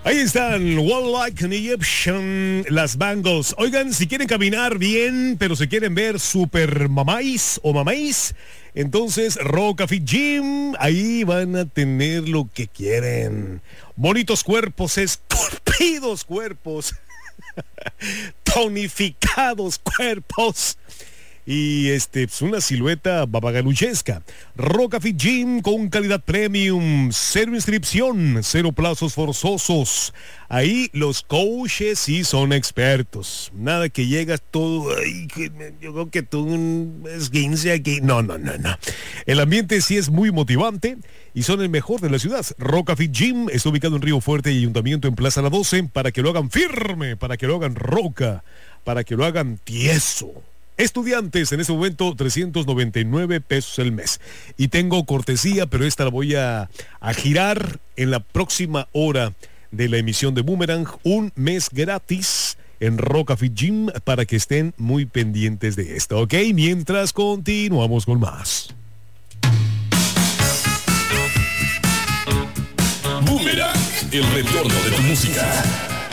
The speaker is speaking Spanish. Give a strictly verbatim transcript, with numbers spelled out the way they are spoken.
Ahí están, One Like an Egyptian, las Bangles. Oigan, si quieren caminar bien, pero se quieren ver super mamáis o mamáis, entonces Roca Fit Gym, ahí van a tener lo que quieren. Bonitos cuerpos, esculpidos cuerpos, tonificados cuerpos. Y este, pues una silueta babagaluchesca. Roca Fit Gym con calidad premium, cero inscripción, cero plazos forzosos. Ahí los coaches sí son expertos. Nada que llegas todo, ay, que me- yo creo que tú un esguince aquí. No, no, no, no. El ambiente sí es muy motivante y son el mejor de la ciudad. Roca Fit Gym está ubicado en Río Fuerte y Ayuntamiento en Plaza La doce para que lo hagan firme, para que lo hagan roca, para que lo hagan tieso. Estudiantes, en este momento trescientos noventa y nueve pesos el mes. Y tengo cortesía, pero esta la voy a, a girar en la próxima hora de la emisión de Boomerang. Un mes gratis en Roca Fit Gym para que estén muy pendientes de esto, ¿ok? Mientras continuamos con más. Boomerang, el retorno de tu música.